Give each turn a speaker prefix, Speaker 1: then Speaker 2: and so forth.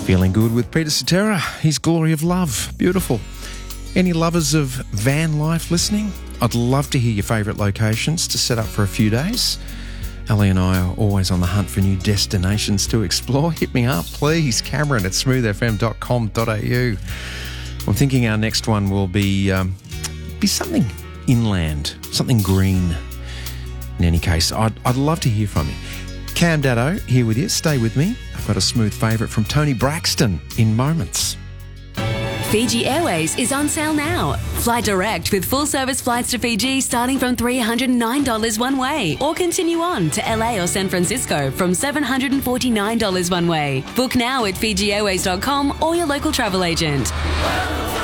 Speaker 1: Feeling good with Peter Cetera. His Glory of Love. Beautiful. Any lovers of van life listening? I'd love to hear your favourite locations to set up for a few days. Ellie and I are always on the hunt for new destinations to explore. Hit me up, please. Cameron at smoothfm.com.au. I'm thinking our next one will be something inland, something green. In any case, I'd love to hear from you. Cam Daddo here with you. Stay with me. I've got a smooth favourite from Tony Braxton in moments.
Speaker 2: Fiji Airways is on sale now. Fly direct with full-service flights to Fiji starting from $309 one way, or continue on to LA or San Francisco from $749 one way. Book now at FijiAirways.com or your local travel agent.